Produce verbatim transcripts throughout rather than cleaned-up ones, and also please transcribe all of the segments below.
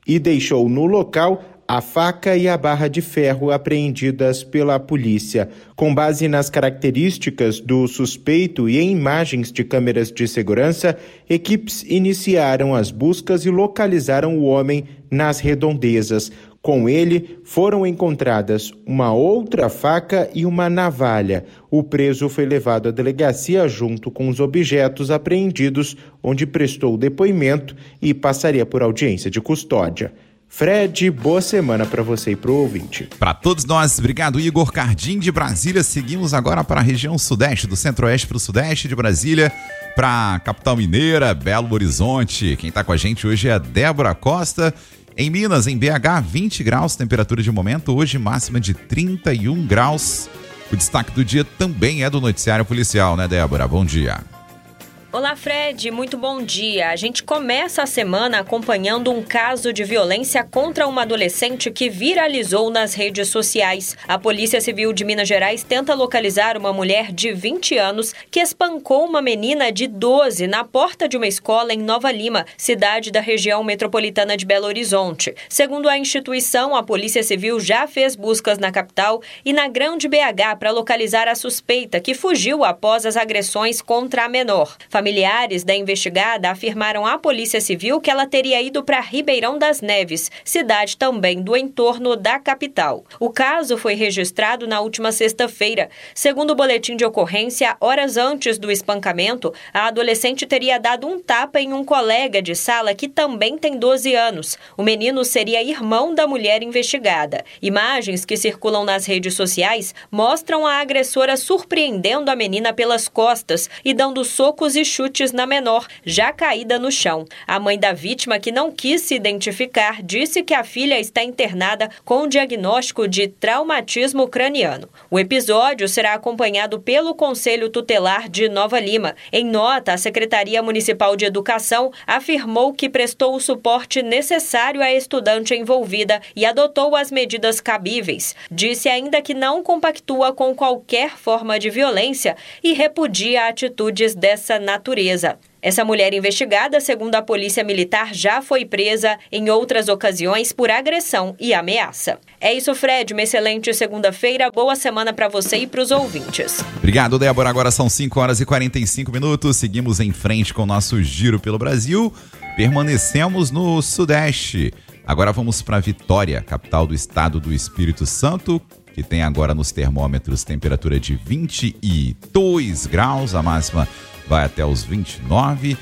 e deixou no local a faca e a barra de ferro apreendidas pela polícia. Com base nas características do suspeito e em imagens de câmeras de segurança, equipes iniciaram as buscas e localizaram o homem nas redondezas. Com ele, foram encontradas uma outra faca e uma navalha. O preso foi levado à delegacia junto com os objetos apreendidos, onde prestou depoimento e passaria por audiência de custódia. Fred, boa semana para você e para o ouvinte. Para todos nós, obrigado Igor Cardim de Brasília. Seguimos agora para a região sudeste, do centro-oeste para o sudeste de Brasília, para a capital mineira, Belo Horizonte. Quem está com a gente hoje é a Débora Costa. Em Minas, em B H, vinte graus, temperatura de momento, hoje máxima de trinta e um graus. O destaque do dia também é do noticiário policial, né, Débora? Bom dia. Olá, Fred, muito bom dia. A gente começa a semana acompanhando um caso de violência contra uma adolescente que viralizou nas redes sociais. A Polícia Civil de Minas Gerais tenta localizar uma mulher de vinte anos que espancou uma menina de doze na porta de uma escola em Nova Lima, cidade da região metropolitana de Belo Horizonte. Segundo a instituição, a Polícia Civil já fez buscas na capital e na Grande B H para localizar a suspeita que fugiu após as agressões contra a menor. Familiares da investigada afirmaram à Polícia Civil que ela teria ido para Ribeirão das Neves, cidade também do entorno da capital. O caso foi registrado na última sexta-feira. Segundo o boletim de ocorrência, horas antes do espancamento, a adolescente teria dado um tapa em um colega de sala que também tem doze anos. O menino seria irmão da mulher investigada. Imagens que circulam nas redes sociais mostram a agressora surpreendendo a menina pelas costas e dando socos e chutes na menor, já caída no chão. A mãe da vítima, que não quis se identificar, disse que a filha está internada com diagnóstico de traumatismo craniano. O episódio será acompanhado pelo Conselho Tutelar de Nova Lima. Em nota, a Secretaria Municipal de Educação afirmou que prestou o suporte necessário à estudante envolvida e adotou as medidas cabíveis. Disse ainda que não compactua com qualquer forma de violência e repudia atitudes dessa natureza. Essa mulher investigada, segundo a Polícia Militar, já foi presa em outras ocasiões por agressão e ameaça. É isso, Fred. Uma excelente segunda-feira. Boa semana para você e para os ouvintes. Obrigado, Débora. Agora são cinco horas e quarenta e cinco minutos. Seguimos em frente com o nosso giro pelo Brasil. Permanecemos no Sudeste. Agora vamos para Vitória, capital do estado do Espírito Santo, que tem agora nos termômetros temperatura de vinte e dois graus. A máxima vai até os vinte e nove.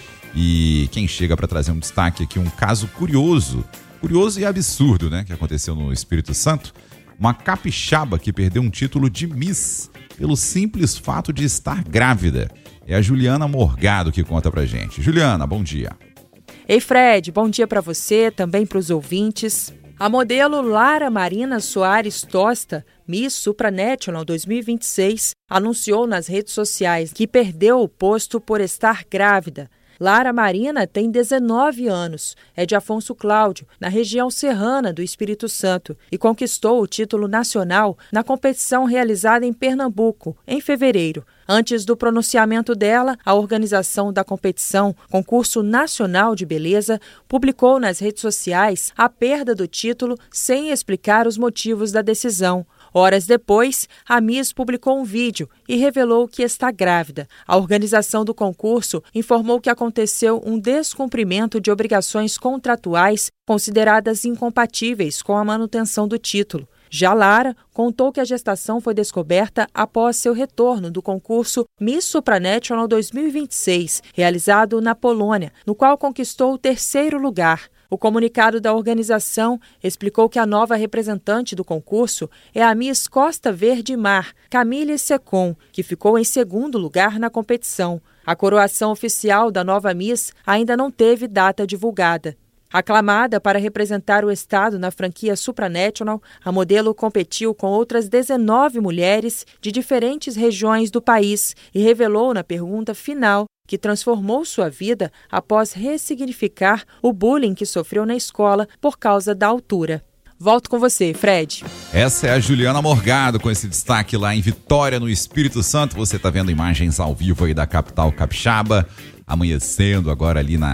E quem chega para trazer um destaque aqui, um caso curioso, curioso e absurdo, né, que aconteceu no Espírito Santo. Uma capixaba que perdeu um título de Miss pelo simples fato de estar grávida. É a Juliana Morgado que conta pra gente. Juliana, bom dia. Ei, Fred, bom dia para você, também para os ouvintes. A modelo Lara Marina Soares Tosta, Miss Supranational dois mil e vinte e seis, anunciou nas redes sociais que perdeu o posto por estar grávida. Lara Marina tem dezenove anos, é de Afonso Cláudio, na região serrana do Espírito Santo, e conquistou o título nacional na competição realizada em Pernambuco, em fevereiro. Antes do pronunciamento dela, a organização da competição, Concurso Nacional de Beleza, publicou nas redes sociais a perda do título sem explicar os motivos da decisão. Horas depois, a Miss publicou um vídeo e revelou que está grávida. A organização do concurso informou que aconteceu um descumprimento de obrigações contratuais consideradas incompatíveis com a manutenção do título. Já Lara contou que a gestação foi descoberta após seu retorno do concurso Miss Supranational dois mil e vinte e seis, realizado na Polônia, no qual conquistou o terceiro lugar. O comunicado da organização explicou que a nova representante do concurso é a Miss Costa Verde Mar, Camille Secon, que ficou em segundo lugar na competição. A coroação oficial da nova Miss ainda não teve data divulgada. Aclamada para representar o estado na franquia Supranational, a modelo competiu com outras dezenove mulheres de diferentes regiões do país e revelou na pergunta final que transformou sua vida após ressignificar o bullying que sofreu na escola por causa da altura. Volto com você, Fred. Essa é a Juliana Morgado com esse destaque lá em Vitória, no Espírito Santo. Você está vendo imagens ao vivo aí da capital capixaba, amanhecendo agora ali na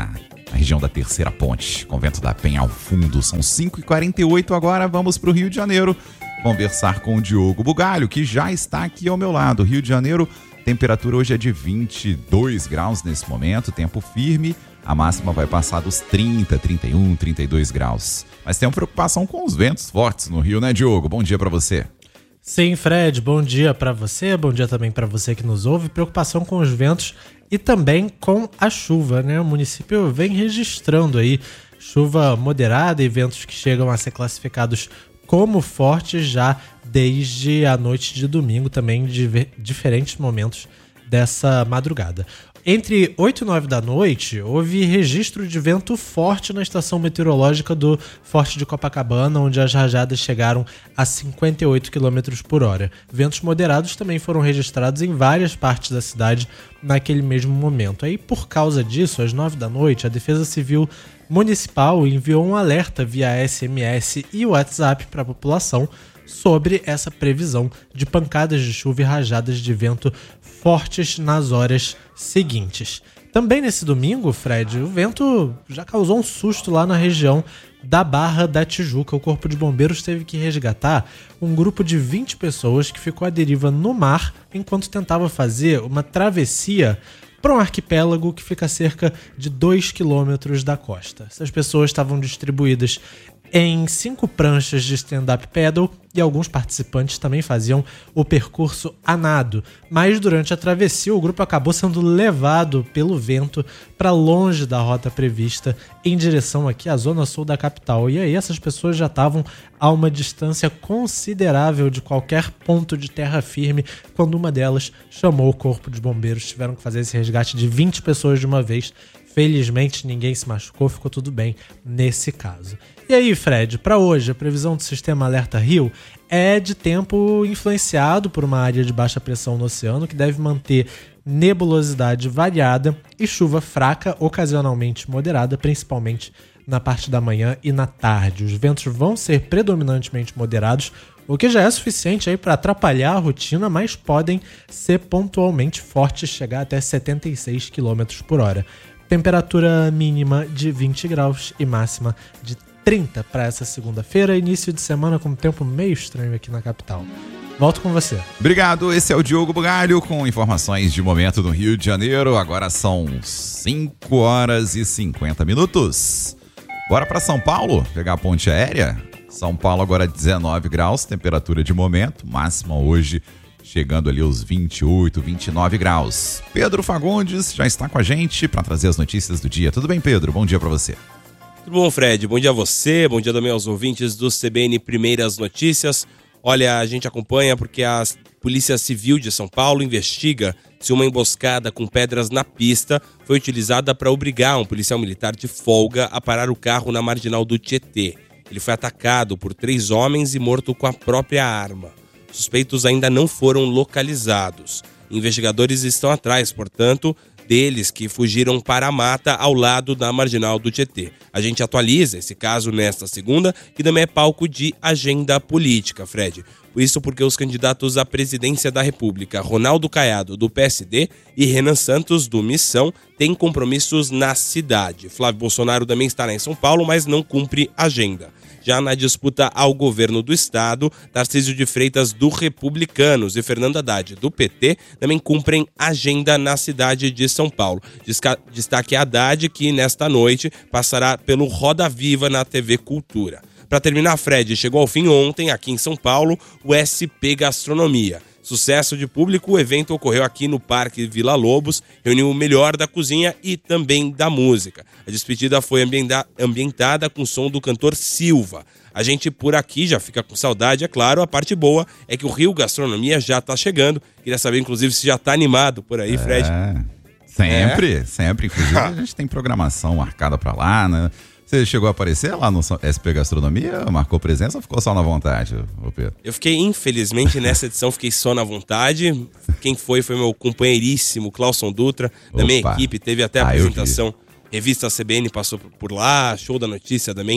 na região da Terceira Ponte, Convento da Penha ao fundo. São cinco e quarenta e oito agora, vamos para o Rio de Janeiro conversar com o Diogo Bugalho, que já está aqui ao meu lado. Rio de Janeiro, temperatura hoje é de vinte e dois graus nesse momento, tempo firme. A máxima vai passar dos trinta, trinta e um, trinta e dois graus. Mas tem uma preocupação com os ventos fortes no Rio, né, Diogo? Bom dia para você. Sim, Fred, bom dia para você, bom dia também para você que nos ouve. Preocupação com os ventos e também com a chuva, né? O município vem registrando aí chuva moderada e ventos que chegam a ser classificados como fortes já desde a noite de domingo, também de diferentes momentos dessa madrugada. Entre oito e nove da noite, houve registro de vento forte na estação meteorológica do Forte de Copacabana, onde as rajadas chegaram a cinquenta e oito quilômetros por hora. Ventos moderados também foram registrados em várias partes da cidade naquele mesmo momento. Aí, por causa disso, às nove da noite, a Defesa Civil Municipal enviou um alerta via S M S e WhatsApp para a população sobre essa previsão de pancadas de chuva e rajadas de vento fortes nas horas seguintes. Também nesse domingo, Fred, o vento já causou um susto lá na região da Barra da Tijuca. O Corpo de Bombeiros teve que resgatar um grupo de vinte pessoas que ficou à deriva no mar enquanto tentava fazer uma travessia para um arquipélago que fica a cerca de dois quilômetros da costa. Essas pessoas estavam distribuídas em cinco pranchas de stand-up paddle e alguns participantes também faziam o percurso a nado. Mas durante a travessia o grupo acabou sendo levado pelo vento para longe da rota prevista em direção aqui à zona sul da capital. E aí essas pessoas já estavam a uma distância considerável de qualquer ponto de terra firme quando uma delas chamou o Corpo de Bombeiros. Tiveram que fazer esse resgate de vinte pessoas de uma vez. Felizmente ninguém se machucou, ficou tudo bem nesse caso. E aí, Fred, para hoje, a previsão do Sistema Alerta Rio é de tempo influenciado por uma área de baixa pressão no oceano que deve manter nebulosidade variada e chuva fraca, ocasionalmente moderada, principalmente na parte da manhã e na tarde. Os ventos vão ser predominantemente moderados, o que já é suficiente aí para atrapalhar a rotina, mas podem ser pontualmente fortes, chegar até setenta e seis quilômetros por hora. Temperatura mínima de vinte graus e máxima de trinta para essa segunda-feira, início de semana com um tempo meio estranho aqui na capital. Volto com você. Obrigado, esse é o Diogo Bugalho com informações de momento no Rio de Janeiro. Agora são cinco horas e cinquenta minutos. Bora para São Paulo, pegar a ponte aérea. São Paulo agora dezenove graus, temperatura de momento, máxima hoje chegando ali aos vinte e oito, vinte e nove graus. Pedro Fagundes já está com a gente para trazer as notícias do dia. Tudo bem, Pedro? Bom dia para você. Tudo bom, Fred? Bom dia a você, bom dia também aos ouvintes do C B N Primeiras Notícias. Olha, a gente acompanha porque a Polícia Civil de São Paulo investiga se uma emboscada com pedras na pista foi utilizada para obrigar um policial militar de folga a parar o carro na marginal do Tietê. Ele foi atacado por três homens e morto com a própria arma. Suspeitos ainda não foram localizados. Investigadores estão atrás, portanto, deles que fugiram para a mata ao lado da marginal do Tietê. A gente atualiza esse caso nesta segunda, que também é palco de agenda política, Fred. Isso porque os candidatos à presidência da República, Ronaldo Caiado, do P S D, e Renan Santos, do Missão, têm compromissos na cidade. Flávio Bolsonaro também estará em São Paulo, mas não cumpre agenda. Já na disputa ao governo do estado, Tarcísio de Freitas, do Republicanos, e Fernando Haddad, do P T, também cumprem agenda na cidade de São Paulo. Destaque Haddad, que nesta noite passará pelo Roda Viva na T V Cultura. Para terminar, Fred, chegou ao fim ontem, aqui em São Paulo, o S P Gastronomia. Sucesso de público, o evento ocorreu aqui no Parque Vila Lobos, reuniu o melhor da cozinha e também da música. A despedida foi ambientada com o som do cantor Silva. A gente por aqui já fica com saudade, é claro. A parte boa é que o Rio Gastronomia já está chegando. Queria saber, inclusive, se já está animado por aí, Fred. É, sempre, é? sempre. Inclusive, a gente tem programação marcada para lá, né? Você chegou a aparecer lá no S P Gastronomia? Marcou presença ou ficou só na vontade, ô Pedro? Eu fiquei, infelizmente, nessa edição, fiquei só na vontade. Quem foi foi meu companheiríssimo Clauson Dutra, da Opa. minha equipe. Teve até a ah, apresentação. Revista C B N passou por lá, show da notícia também.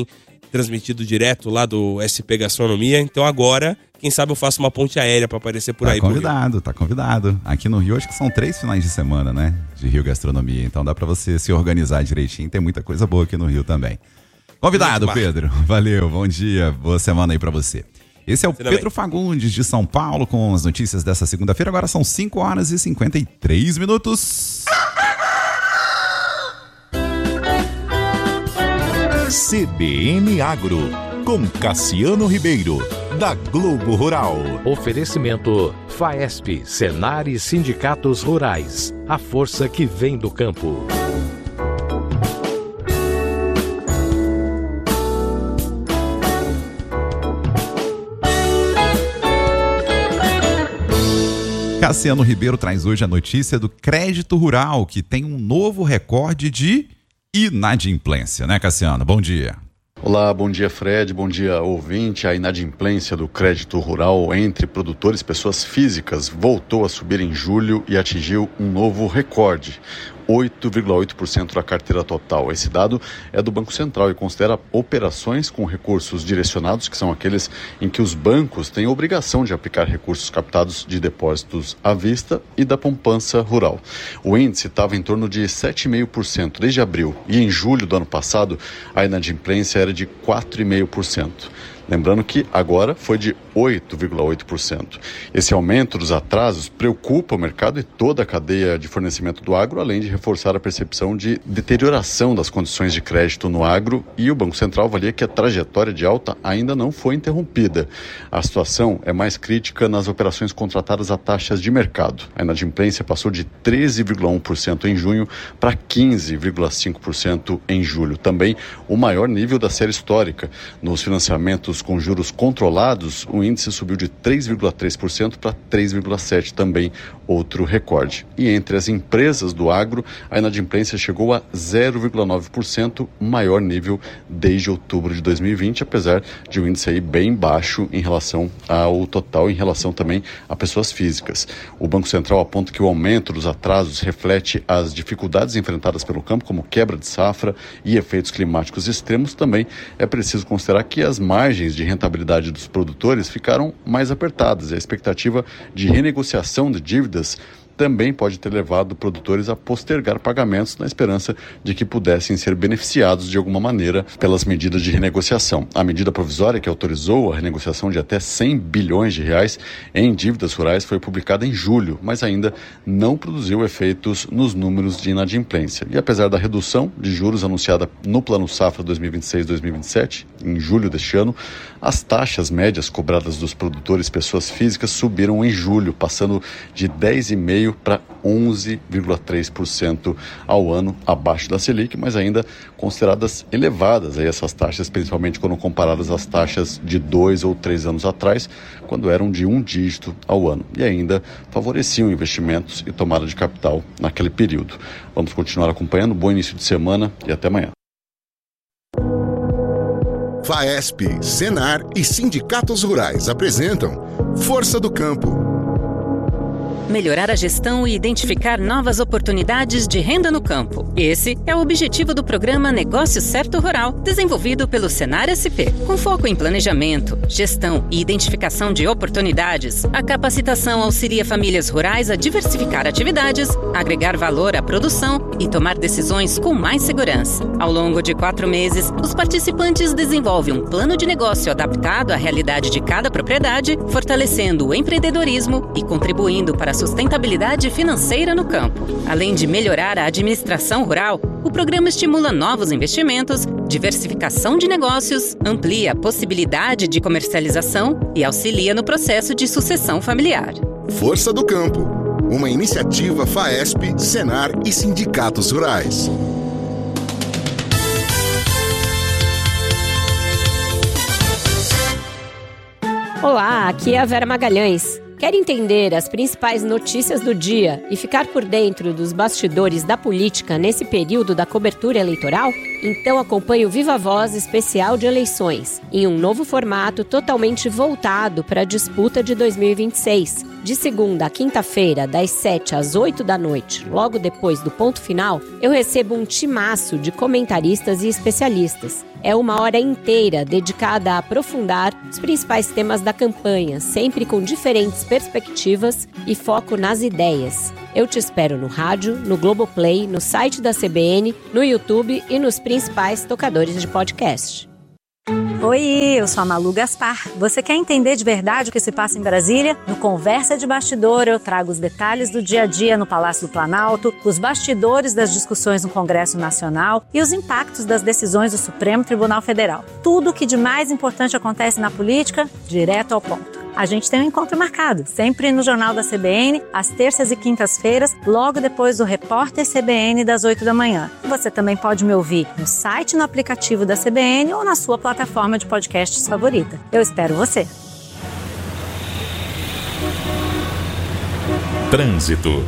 transmitido direto lá do S P Gastronomia. Então agora, quem sabe eu faço uma ponte aérea para aparecer por tá aí. Tá convidado, tá convidado. Aqui no Rio acho que são três finais de semana, né? De Rio Gastronomia. Então dá para você se organizar direitinho. Tem muita coisa boa aqui no Rio também. Convidado, Pedro. Valeu, bom dia. Boa semana aí para você. Esse é o Pedro Fagundes de São Paulo com as notícias dessa segunda-feira. Agora são cinco horas e cinquenta e três minutos. C B N Agro, com Cassiano Ribeiro, da Globo Rural. Oferecimento Faesp, Senar e Sindicatos Rurais. A força que vem do campo. Cassiano Ribeiro traz hoje a notícia do crédito rural, que tem um novo recorde de inadimplência, né, Cassiano? Bom dia. Olá, bom dia, Fred, bom dia, ouvinte. A inadimplência do crédito rural entre produtores e pessoas físicas voltou a subir em julho e atingiu um novo recorde, oito vírgula oito por cento da carteira total. Esse dado é do Banco Central e considera operações com recursos direcionados, que são aqueles em que os bancos têm obrigação de aplicar recursos captados de depósitos à vista e da poupança rural. O índice estava em torno de sete vírgula cinco por cento desde abril e em julho do ano passado a inadimplência era de quatro vírgula cinco por cento. Lembrando que agora foi de oito vírgula oito por cento. Esse aumento dos atrasos preocupa o mercado e toda a cadeia de fornecimento do agro, além de reforçar a percepção de deterioração das condições de crédito no agro, e o Banco Central avalia que a trajetória de alta ainda não foi interrompida. A situação é mais crítica nas operações contratadas a taxas de mercado. A inadimplência passou de treze vírgula um por cento em junho para quinze vírgula cinco por cento em julho. Também o maior nível da série histórica. Nos financiamentos com juros controlados, o índice subiu de três vírgula três por cento para três vírgula sete por cento, também outro recorde. E entre as empresas do agro, a inadimplência chegou a zero vírgula nove por cento, maior nível desde outubro de dois mil e vinte, apesar de um índice aí bem baixo em relação ao total, em relação também a pessoas físicas. O Banco Central aponta que o aumento dos atrasos reflete as dificuldades enfrentadas pelo campo, como quebra de safra e efeitos climáticos extremos. Também é preciso considerar que as margens de rentabilidade dos produtores ficaram mais apertadas e a expectativa de renegociação de dívidas também pode ter levado produtores a postergar pagamentos na esperança de que pudessem ser beneficiados de alguma maneira pelas medidas de renegociação. A medida provisória que autorizou a renegociação de até cem bilhões de reais em dívidas rurais foi publicada em julho, mas ainda não produziu efeitos nos números de inadimplência. E apesar da redução de juros anunciada no Plano Safra dois mil e vinte e seis dois mil e vinte e sete, em julho deste ano, as taxas médias cobradas dos produtores pessoas físicas subiram em julho, passando de dez vírgula cinco por cento para onze vírgula três por cento ao ano, abaixo da Selic, mas ainda consideradas elevadas aí essas taxas, principalmente quando comparadas às taxas de dois ou três anos atrás, quando eram de um dígito ao ano, e ainda favoreciam investimentos e tomada de capital naquele período. Vamos continuar acompanhando. Bom início de semana e até amanhã. Faesp, Senar e Sindicatos Rurais apresentam Força do Campo. Melhorar a gestão e identificar novas oportunidades de renda no campo. Esse é o objetivo do programa Negócio Certo Rural, desenvolvido pelo Senar S P. Com foco em planejamento, gestão e identificação de oportunidades, a capacitação auxilia famílias rurais a diversificar atividades, agregar valor à produção e tomar decisões com mais segurança. Ao longo de quatro meses, os participantes desenvolvem um plano de negócio adaptado à realidade de cada propriedade, fortalecendo o empreendedorismo e contribuindo para a sustentabilidade financeira no campo. Além de melhorar a administração rural, o programa estimula novos investimentos, diversificação de negócios, amplia a possibilidade de comercialização e auxilia no processo de sucessão familiar. Força do Campo, uma iniciativa Faesp, Senar e Sindicatos Rurais. Olá, aqui é a Vera Magalhães. Quer entender as principais notícias do dia e ficar por dentro dos bastidores da política nesse período da cobertura eleitoral? Então acompanhe o Viva Voz especial de eleições, em um novo formato totalmente voltado para a disputa de dois mil e vinte e seis. De segunda a quinta-feira, das sete às oito da noite, logo depois do ponto final, eu recebo um timaço de comentaristas e especialistas. É uma hora inteira dedicada a aprofundar os principais temas da campanha, sempre com diferentes perspectivas e foco nas ideias. Eu te espero no rádio, no Globoplay, no site da C B N, no YouTube e nos principais tocadores de podcast. Oi, eu sou a Malu Gaspar. Você quer entender de verdade o que se passa em Brasília? No Conversa de Bastidor eu trago os detalhes do dia a dia no Palácio do Planalto, os bastidores das discussões no Congresso Nacional e os impactos das decisões do Supremo Tribunal Federal. Tudo o que de mais importante acontece na política, direto ao ponto. A gente tem um encontro marcado, sempre no Jornal da C B N, às terças e quintas-feiras, logo depois do Repórter C B N das oito da manhã. Você também pode me ouvir no site, no aplicativo da C B N ou na sua plataforma de podcasts favorita. Eu espero você. Trânsito.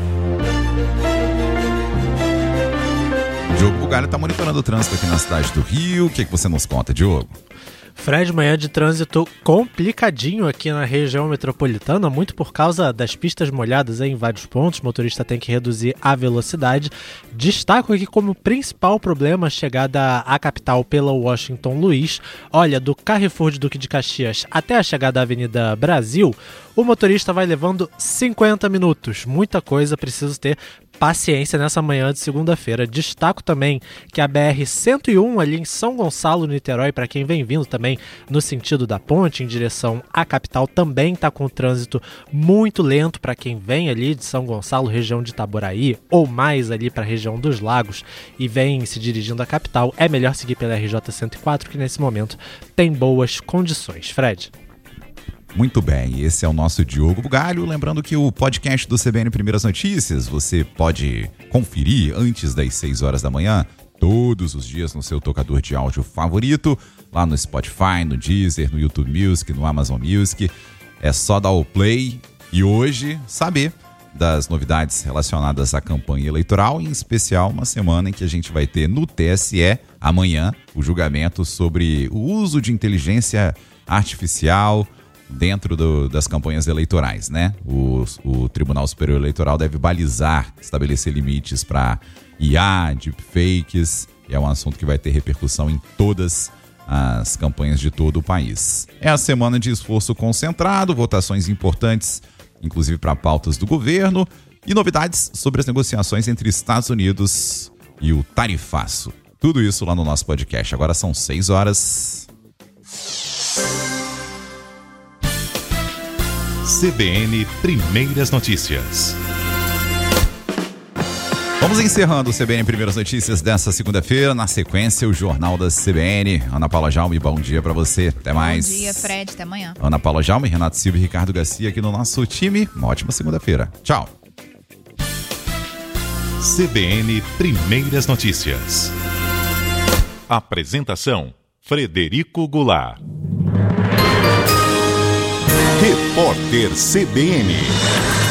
Diogo Bugalho está monitorando o trânsito aqui na cidade do Rio. O que, que você nos conta, Diogo? Fred, manhã de trânsito complicadinho aqui na região metropolitana, muito por causa das pistas molhadas em vários pontos. O motorista tem que reduzir a velocidade. Destaco aqui como principal problema a chegada à capital pela Washington Luiz. Olha, do Carrefour de Duque de Caxias até a chegada à Avenida Brasil, o motorista vai levando cinquenta minutos. Muita coisa, preciso ter paciência nessa manhã de segunda-feira. Destaco também que a B R cento e um ali em São Gonçalo, Niterói, para quem vem vindo também no sentido da ponte em direção à capital, também está com o trânsito muito lento para quem vem ali de São Gonçalo, região de Itaboraí, ou mais ali para a região dos Lagos e vem se dirigindo à capital. É melhor seguir pela R J cento e quatro, que nesse momento tem boas condições. Fred? Muito bem, esse é o nosso Diogo Bugalho. Lembrando que o podcast do C B N Primeiras Notícias você pode conferir antes das seis horas da manhã, todos os dias no seu tocador de áudio favorito, lá no Spotify, no Deezer, no YouTube Music, no Amazon Music. É só dar o play e hoje saber das novidades relacionadas à campanha eleitoral, em especial uma semana em que a gente vai ter no T S E, amanhã, o julgamento sobre o uso de inteligência artificial dentro do, das campanhas eleitorais, né? O, o Tribunal Superior Eleitoral deve balizar, estabelecer limites para I A, deepfakes, e é um assunto que vai ter repercussão em todas as campanhas de todo o país. É a semana de esforço concentrado, votações importantes, inclusive para pautas do governo, e novidades sobre as negociações entre Estados Unidos e o tarifaço. Tudo isso lá no nosso podcast. Agora são seis horas. C B N Primeiras Notícias. Vamos encerrando o C B N Primeiras Notícias dessa segunda-feira. Na sequência, o Jornal da C B N. Ana Paula Jaume, bom dia pra você. Até mais. Bom dia, Fred. Até amanhã. Ana Paula Jaume, Renato Silva e Ricardo Garcia aqui no nosso time. Uma ótima segunda-feira. Tchau. C B N Primeiras Notícias. Apresentação: Frederico Goulart. Repórter C B N.